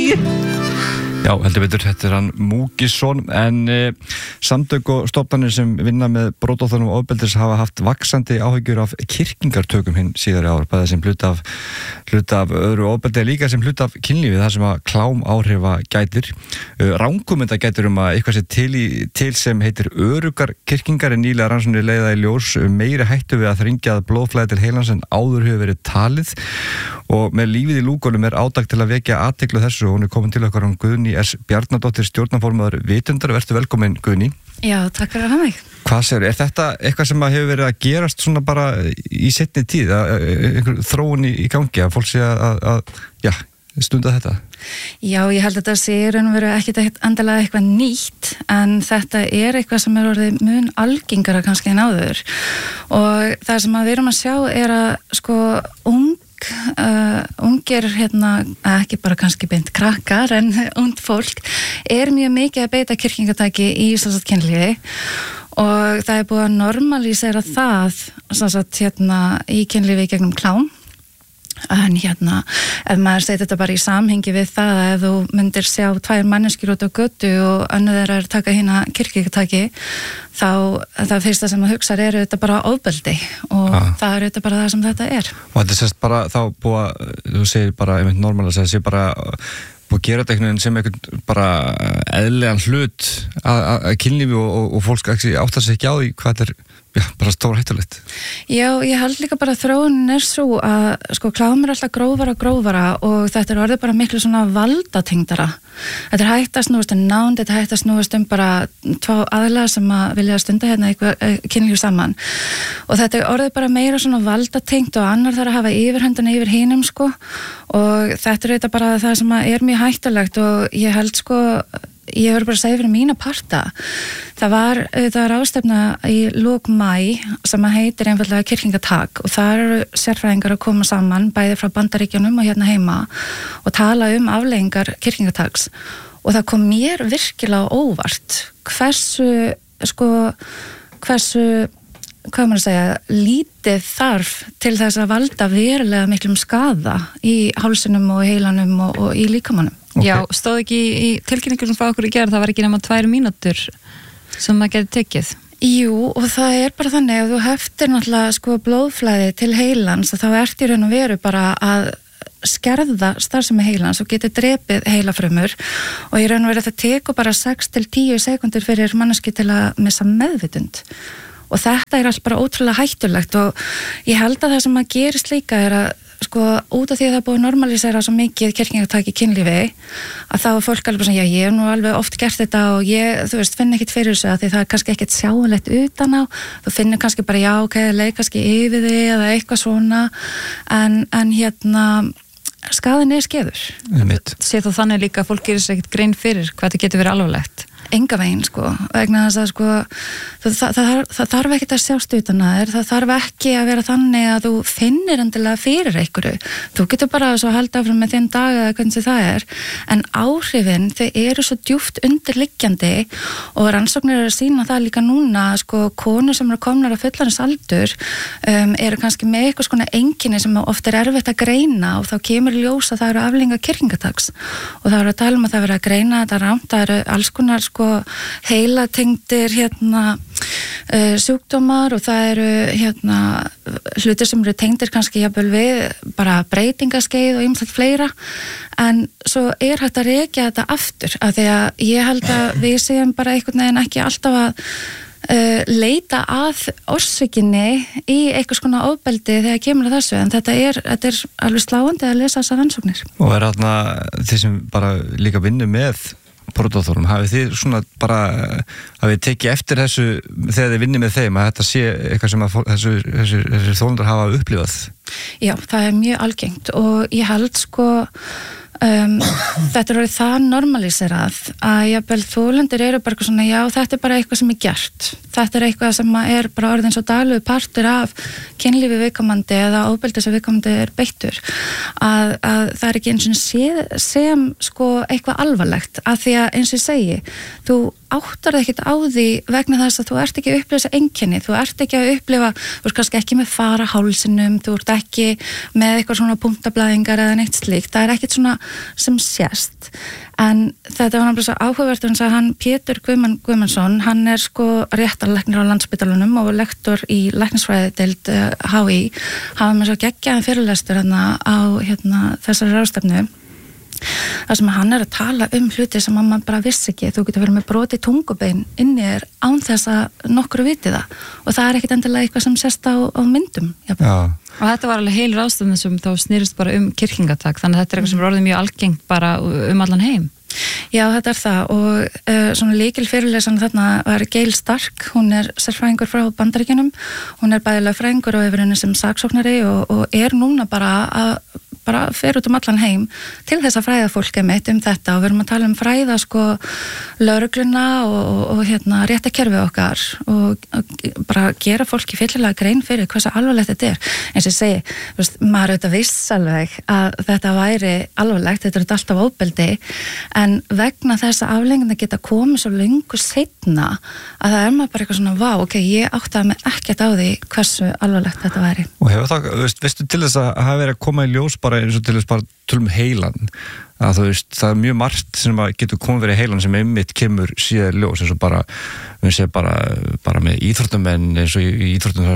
Já, heldur betur, þetta hann Múkisson, en samtök og stofnanir sem vinna með brotaþolum og ofbeldis hafa haft vaxandi áhyggjur af kirkingartökum hinn síðari ár, bæði sem hluta af öðru ofbeldi, líka sem hluta af kynlífi, þar sem að klám áhrifa gætir. Rangumynda gætir að eitthvað sé til sem heitir öruggar kirkingar, en nýlega rannsóknir leiða í ljós meiri hættu við að þrengja blóðflæði til heilans en áður hefur verið talið, og með lífið í lúkunum átak til að vekja athygli þessu, og hún komin til okkar Guðný S. Bjarnadóttir, stjórnarformaður Vitundar. Vertu velkomin, Guðný. Já, takk fyrir að hafa mig. Hvað segirðu, þetta eitthvað sem hefur verið að gerast svona bara í seinni tíð, einhver þróun í gangi, að fólk sé að stunda þetta? Já, ég held að þetta sé raunveru ekkert endilega eitthvað nýtt, en þetta eitthvað sem orðið mun algengara kannski en áður, og það sem við erum að sjá að ungir ekki bara kannski beint krakkar, en ungt fólk mjög mikið að beita kirkingataki í kynlífi, og það búið að normalísera það í kynlífi gegnum klám. En ef maður segir þetta bara í samhengi við það að ef þú myndir sjá tvær manneskjur út á götu og önnur þeirra að taka hérna kirkjugataki, þá það fyrsta sem maður hugsar þetta bara ofbeldi, og það þetta bara það sem þetta Og þetta sést bara þá búið, þú segir bara einmitt normálega, það sé bara búið að gera þetta sem einhvern bara eðlilegan hlut að kynlífi, og fólk áttar sig ekki á því hvað þetta bara stórhættulegt. Já, ég held líka bara að þróunin svo að klám alltaf grófara, og þetta orðið bara miklu svona valdatengdara. Þetta hægt að snúast nánd, þetta hægt að snúast bara tvá aðilar sem að vilja stunda eitthvað kynlíf saman, og þetta orðið bara meira svona valdatengt, og annar þarf að hafa yfirhöndina yfir hinum, og þetta þetta bara það sem að mjög hættulegt, og ég held ég verður bara að segja fyrir mína parta. Það var ráðstefna í lok maí sem að heitir einfaldlega kirkingatak, og það eru sérfræðingar að koma saman bæði frá Bandaríkjunum og hérna heima og tala afleiðingar kirkingataks, og það kom mér virkilega óvart hversu hvað maður að segja, lítið þarf til þess að valda verulega miklum skaða í hálsinum og heilanum og í líkamanum. Okay. Já, stóð ekki í tilkynningunum frá okkur í gerð, það var ekki nema 2 mínútur sem maður geti tekið. Jú, og það bara þannig, ef þú heftir náttúrulega blóðflæði til heilans, þá í raun og veru bara að skerða starfsemi heilans og geti drepið heilafrumur, og í raun og veru það tekur bara 6 til 10 sekundur fyrir manneski til að missa meðvitund. Og þetta allt bara ótrúlega hættulegt, og ég held að það sem að gerist líka að út af því að það búið að normalísera svo mikið kirkingataki kynlífi, að þá fólk alveg svona, ég nú alveg oft gert þetta, og ég, finn ekkert fyrir þessu, að því það kannski ekkert sjáanlegt utan á, þú finnur kannski bara, leik kannski yfir þig eða eitthvað svona, en skaðin skeður. Sér þú þannig líka að fólk gerir sér ekkert grein fyrir hvað þetta getur verið alvarlegt? Enga veginn, vegna þess að það þarf ekki að sjást utan að þér, það þarf ekki að vera þannig að þú finnir endilega fyrir einhverju. Þú getur bara svo að halda áfram með þinn dag eða hvernig það en áhrifin, þau eru svo djúpt undirliggjandi, og rannsóknir að sýna það líka núna, konur sem eru komnar að fullorðins aldur eru kannski með eitthvað svona einkenni sem oft erfitt að greina, og þá kemur í ljós að það eru afleiðingar kirkingataks, og það eru að tala að það vera að greina þetta rangt, það eru alls konar heilatengdir sjúkdómar, og það eru hlutir sem eru tengdir kannski jafnvel við bara breytingaskeið og ýmislegt fleira, en svo hægt að rekja þetta aftur, af því að ég held að við séum bara einhvern veginn ekki alltaf að leita að orsökinni í eitthvað svona ofbeldi þegar kemur að þessu, en þetta er alveg sláandi að lesa þessar rannsóknir. Og þarna þið sem bara líka vinnu með brotaþolum, hafið þið svona bara hafið tekið eftir þessu þegar þið vinnið með þeim, að þetta sé eitthvað sem að þessi þolendur hafa upplifað? Já, það mjög algengt, og ég held þetta orðið það normalíserað að jafnvel þolendur eru bara svona, já, þetta bara eitthvað sem gert, þetta eitthvað sem bara orðið eins og daglegu partur af kynlífi viðkomandi eða ofbeldi sem viðkomandi beittur, að það ekki eins og sem eitthvað alvarlegt, að því að eins og ég segi, þú áttar þig ekkert á því vegna þess að þú ert ekki að upplifa þessi einkenni, þú ert ekki að upplifa, þú ert kannski ekki með fara hálsinum, þú ert ekki með eitthvað svona punktablaðingar eða neitt slíkt, það er ekkert svona sem sést, en þetta var náttúrulega svo áhugavert eins að hann Pétur Guðmundsson, hann er sko réttarlæknir á Landspítalunum og lektor í læknisfræðideild HÍ, hafa með svo geggjaðan fyrirlestur á þessari ráðstefnu. Það sem hann er að tala hluti sem maður bara vissi ekki, þú getur verið með brotið tungubein inni þér án þess að nokkru viti það og það er ekkit endilega eitthvað sem sést á myndum. Já. Og þetta var alveg heil ráðstefna sem þá snýrist bara kirkingatak, þannig að þetta er eitthvað sem er orðið mjög algengt bara allan heim. Já, þetta er það og svona lykil fyrirlesan þarna var Gail Stark, hún er sérfræðingur frá Bandaríkjunum, hún er bæði lögfræðingur og hefur henni sem saksóknari og er núna bara fer út allan heim til þess að fræða fólk einmitt þetta og við erum að tala fræða sko lögregluna og réttarkerfi okkar og bara gera fólki fyllilega grein fyrir hversu alvarlegt þetta er. Eins og ég segi, maður auðvitað viss alveg að þetta væri alvarlegt, þetta er alltaf ofbeldi, en vegna þess að afleiðingarnar geta komið svo löngu seinna að það er maður bara eitthvað svona, vá, ok, ég áttaði mig ekkert á því hversu alvarlegt þetta væri. Og hefur það, veistu til þess að hafa verið að koma í ljós bara eins og til þess bara tölum heilan, að það er mjög margt sem getur komið verið heilan sem einmitt kemur síðan ljós, eins og bara við séum bara með íþróttamenn eins og í íþróttum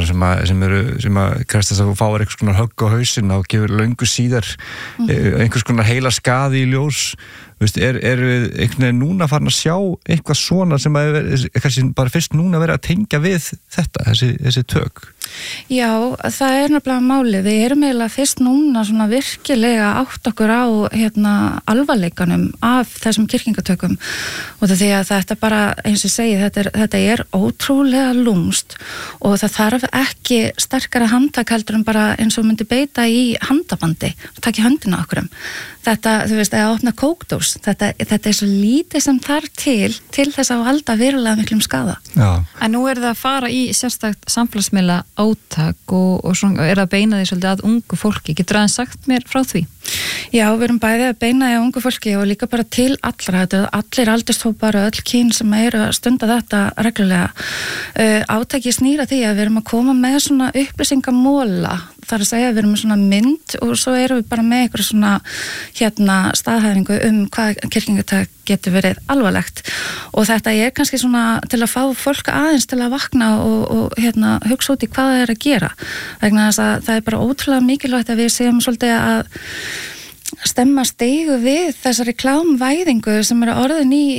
sem að krefst þess að þú fáir einhvers konar högg á hausinn og gefur löngu síðar einhvers konar heila skaði í ljós. Er við einhvern veginn núna farin að sjá eitthvað svona sem að kannski bara fyrst núna verið að tengja við þetta, þessi tök? Já, það er nefnilega máli. Við erum eiginlega fyrst núna svona virkilega átt okkur á alvarleikanum af þessum kirkingatökum og því að þetta bara, eins og ég segi, þetta er ótrúlega lúmst og það þarf ekki sterkara handtak heldur en bara eins og myndi beita í handabandi, taka í höndina okkurum. Þetta, þú veist, að opna kókdós, þetta er svo lítið sem þarf til þess að valda verulega miklum skaða. Já. En nú er það að fara í sérstakt samfélagsmiðla átak og svona, er það að beina því svolítið að ungu fólki. Getur aðeins sagt mér frá því? Já, við erum bæði að beina því að ungu fólki og líka bara til allra. Þetta er allir aldurshópar og öll kyn sem eru að stunda þetta reglulega. Átakið snýra því að við erum að koma með svona upplýsingamóla. Það er að segja að við erum með svona mynd og svo erum við bara með eitthvað svona staðhæfingu hvað kirkingatak getur verið alvarlegt og þetta er kannski svona til að fá fólk aðeins til að vakna og hugsa út í hvað það er að gera vegna þess að það er bara ótrúlega mikilvægt að við séum svolítið að stemma stigu við þessari klámvæðingu sem eru orðin í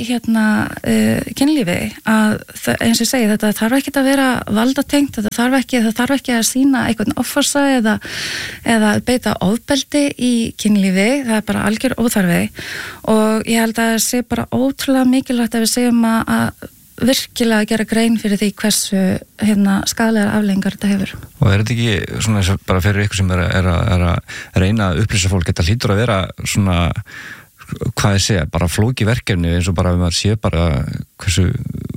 kynlífi að eins og ég segi þetta þarf ekki að vera valdatengt, þetta þarf ekki að sýna einhvern offorsa eða beita ofbeldi í kynlífi, það er bara algjör óþarfi og ég held að það sé bara ótrúlega mikilvægt að við segjum að virkilega gera grein fyrir því hversu skaðlegar afleiðingar þetta hefur. Og er þetta ekki svona eins og bara fyrir ykkur sem er að reyna að upplýsa fólk, þetta hlýtur að vera svona, hvað ég segja, bara flóki verkefni eins og bara við maður sé bara hversu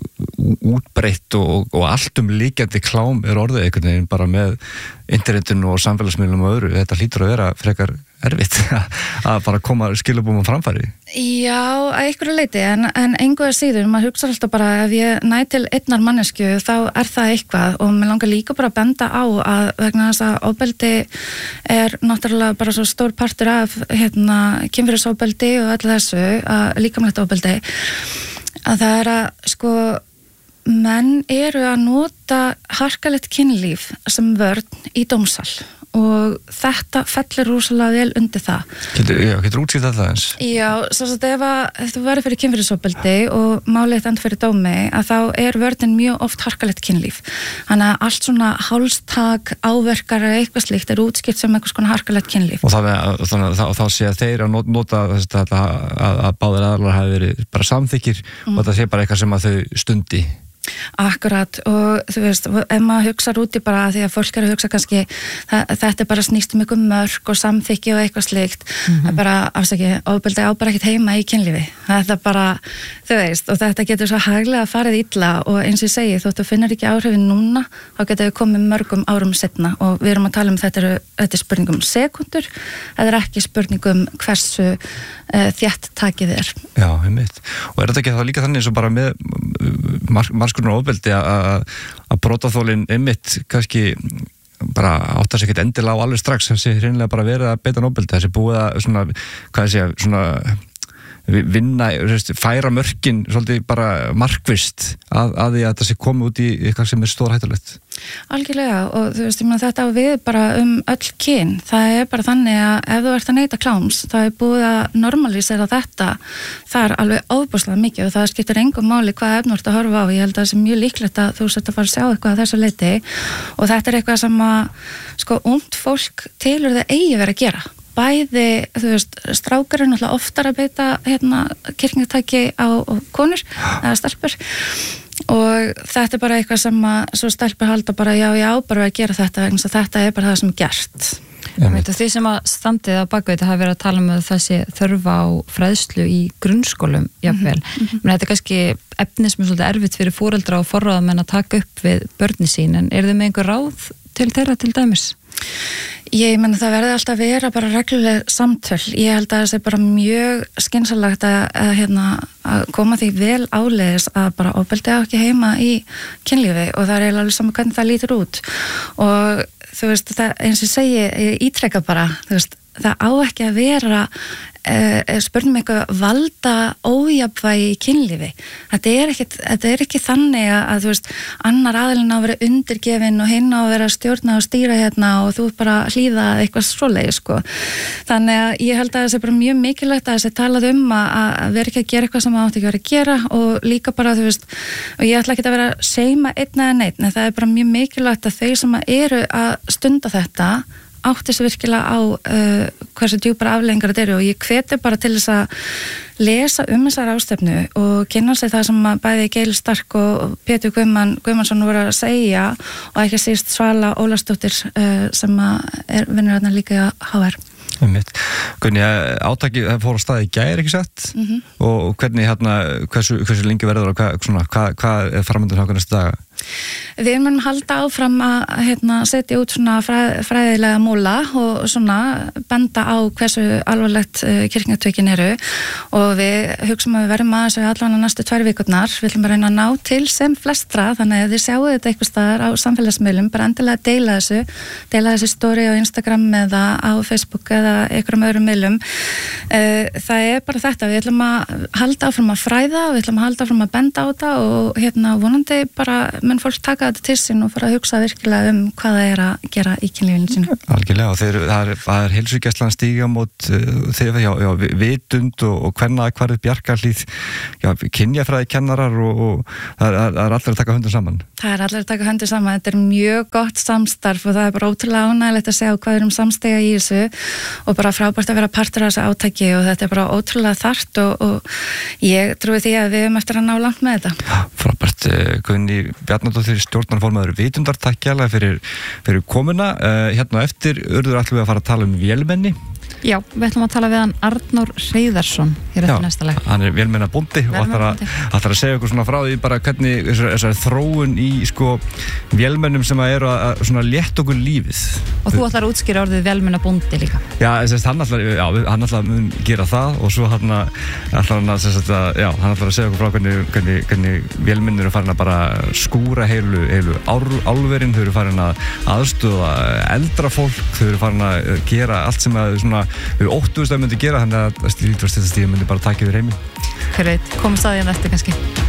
útbreitt og allt líkjandi klám er orðið einhvern veginn bara með internetinu og samfélagsmiðlum og öðru, þetta hlýtur að vera frekar erfitt að bara koma skilabúum á framfæri. Já, að einhverju leyti, en engu að síður, maður hugsa alltaf bara ef ég næ til einnar mannesku þá er það eitthvað og mér langar líka bara að benda á að vegna þess að ofbeldi er náttúrulega bara svo stór partur af kynferðisofbeldi og öllu þessu, líkamlegt ofbeldi, að það er að sko menn eru að nota harkalegt kynlíf sem vörn í dómsal og þetta fellur rosalega vel undir það. Getur útskýrt þetta eins? Já, svo að ef þú verður fyrir kynferðisofbeldi og málið endur fyrir dómi að þá er vörnin mjög oft harkalegt kynlíf. Þannig að allt svona hálstak, áverkar eða eitthvað slíkt er útskýrt sem einhvers konar harkalegt kynlíf. Og þá sé að þeir að nota að báðir aðalar hafi verið bara samþykkir og það sé bara eitthvað sem að þau stundi. Akkurat og þú veist, ef maður hugsa úti bara því að fólk er að hugsa kannski þetta bara snýst ykkur mörk og samþykki og eitthvað slíkt það er bara, ofbeldi á bara ekkert heima í kynlífi, þetta bara þú veist, og þetta getur svo haglega farið illa og eins og ég segi, þótt þú finnur ekki áhrifin núna, þá getur við komið mörgum árum setna og við erum að tala þetta er spurningum sekundur, þetta er ekki spurningum hversu þétt takið er. Já, einmitt. Og er þetta ekki þá líka þannig eins og bara með margskurnar ofbeldi að brotaþolinn einmitt kannski bara áttar sig ekkert endilega á alveg strax, þessi hreinlega bara verið að beita ofbeldi, þessi búið að svona, hvað sé ég, svona vinna, færa mörkin svolítið bara markvisst að því að þetta sé komið út í eitthvað sem stórhættulegt. Algjörlega, og þú veist, þetta á við bara öll kyn. Það bara þannig að ef þú ert að neyta kláms, það búið að normalísera þetta, það alveg ofboðslega mikið og það skiptir engum máli hvað efni þú ert að horfa á. Ég held að það sé mjög líklegt að þú sért að fara að sjá eitthvað að þessu leyti og þetta eitthvað sem að, sko, ungt fólk telur það eigi verið að gera. Bæði, þú veist, strákar náttúrulega oftar að beita kirkjutæki á konur eða stelpur og þetta bara eitthvað sem að svo stelpur halda bara já, bara að gera þetta vegna þess að þetta bara það sem gert. Því sem að standið á bakvið þetta hafi verið að tala um þessi þörfa á fræðslu í grunnskólum jafnvel. Þetta kannski efni sem svolítið erfitt fyrir foreldra og forráðamenn að taka upp við börni sín, en þið með einhver ráð til þeirra til dæmis? Ég menna það verði alltaf að vera bara regluleg samtöl. Ég held að það sé bara mjög skynsalegt að koma því vel áleiðis að bara ofbeldi á ekki heima í kynlífi og það eiginlega alveg saman hvernig það lítur út og þú veist, það, eins og ég ítreka bara, þú veist, það á ekki að vera spurnum eitthvað valda ójafnvægi í kynlífi. Þetta er ekki þannig að þú veist, annar aðilinn á að vera undirgefin og hinn á að vera að stjórna og stýra og þú bara hlýða eitthvað svoleiði, sko. Þannig að ég held að það sé bara mjög mikilvægt að þessi talað að vera ekki að gera eitthvað sem það átti ekki að vera að gera og líka bara, þú veist, og ég ætla ekki að vera að seima einn eða neitt, en það bara mjög mikilvægt að þau sem eru að stunda þetta átti sig virkilega á hversu djúpar afleiðingar þetta eru og ég hveti bara til þess að lesa þessar ráðstefnu og kynna sig það sem bæði Geir Stark og Pétur Guðmannsson voru að segja og ekki síst Svala Ólafsdóttir sem vinnur hérna líka á HR. Gunni, átaki fór á staði í gær, ekki satt? Og hvernig hversu lengi verður og hvað er framöndan hjá næstu daga? Við munum halda áfram að setja út svona fræðilega múla og svona benda á hversu alvarlegt kirkjutökin eru og við hugsum að við verðum aðeins við allan á næstu 2 vikurnar. Við ætlum að reyna að ná til sem flestra, þannig að þið sjáu þetta eitthvað staðar á samfélagsmiðlum, bara endilega deila þessu story á Instagram eða á Facebook eða einhverjum öðrum miðlum. Það bara þetta, við ætlum að halda áfram að fræða, við ætlum að halda áfram að benda á þetta og vonandi bara menn fólk taka þetta til sín og fara að hugsa virkilega hvað það er að gera í kynlífinu sínu. Algjörlega, og það er heilsugæslan stígamót þegar vitund og kvennaaðhverfið Bjarkarhlíð, kynjafræði kennarar og það er allir að taka höndum saman. Það er allir að taka höndum saman, þetta er mjög gott samstarf og það er bara ótrúlega ánægilegt að sjá hvað við erum samstiga í þessu og bara frábært að vera partur af þessu átaki og þetta er bara ótrúlega þarft og ég trúi því að við erum eftir að ná langt með þetta. Frábært, Gunni Bjarnadóttir, stjórnarformaður Vitundar, takk kærlega fyrir komuna. Hérna eftir ætlum við að fara að tala um vélmenni. Já, við ætlum að tala við hann Arnór Hreiðarsson hér eftir næsta lag. Hann er vélmennabóndi og ætlar að segja okkur svona frá því bara hvernig þessari þróun í vélmennum sem eru að svona létta okkur lífið. Og þú ætlar að útskýra orðið vélmennabóndi líka. Já, hann ætlar að mun gera það og svo hann ætlar að segja okkur frá hvernig vélmennir eru farin að bara skúra heilu álverin, þau eru farin að aðstoða eldra fólk, þau eru farin að gera allt sem að svona við óttuðust að myndi gera, þannig að Lítur Styrtastíð myndi bara taka yfir heiminn. Hver veit, komast að því hann eftir kannski.